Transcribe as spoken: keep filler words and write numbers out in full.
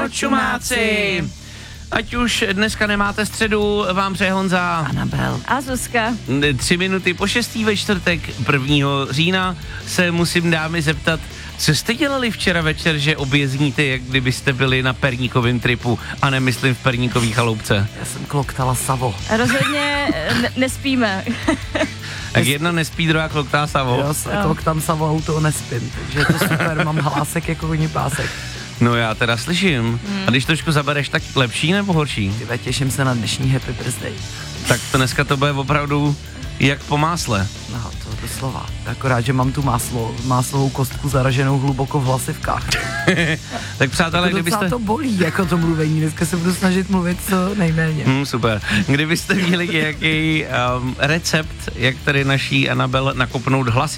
čumáci. Ať už dneska nemáte středu, vám přeje Honza, Anabel a Zuzka. Tři minuty po šestý ve čtvrtek prvního října se musím dámy zeptat, co jste dělali včera večer, že objezdníte, jak kdybyste byli na perníkovém tripu a nemyslím v perníkový chaloupce? Já jsem kloktala Savo. Rozhodně ne- nespíme. Tak jedna nespí, druhá kloktá Savo. Já se kloktám Savo a u toho nespím, takže je to super, mám hlásek jako koní pásek. No já teda slyším. Hmm. A když trošku zabereš, tak lepší nebo horší? Tyve, těším se na dnešní Happy Birthday. Tak to dneska to bude opravdu jak po másle. No, to doslova. Akorát, že mám tu máslo, máslovou kostku zaraženou hluboko v hlasivkách. Tak přátelé, to kdybyste... to bolí, jako to mluvení. Dneska se budu snažit mluvit co nejméně. Hmm, super. Kdybyste měli nějaký um, recept, jak tady naší Anabel nakopnout hlasy,